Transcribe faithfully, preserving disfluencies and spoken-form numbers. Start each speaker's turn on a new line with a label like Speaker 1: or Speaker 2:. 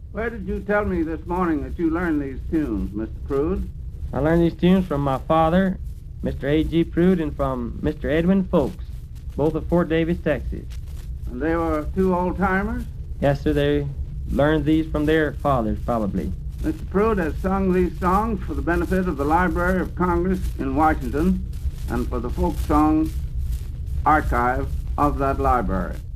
Speaker 1: Where did you tell me this morning that you learned these tunes, Mister Prude?
Speaker 2: I learned these tunes from my father, Mister A G Prude, and from Mister Edwin Folks, both of Fort Davis, Texas.
Speaker 1: And they were two old-timers?
Speaker 2: Yes, sir, they learned these from their fathers, probably.
Speaker 1: Mister Prude has sung these songs for the benefit of the Library of Congress in Washington and for the folk song archive of that library.